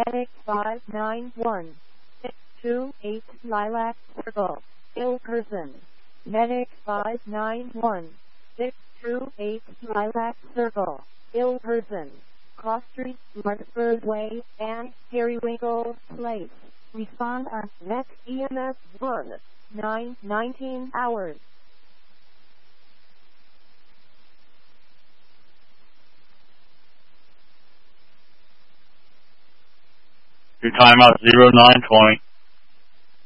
Medic 591 628 Lilac Circle, ill person. Medic 591 628 Lilac Circle, ill person. Cross Street, Martinsburg Way, and Periwinkle Place. Respond on Net EMS 1, 9:19 hours. Your timeout 0920.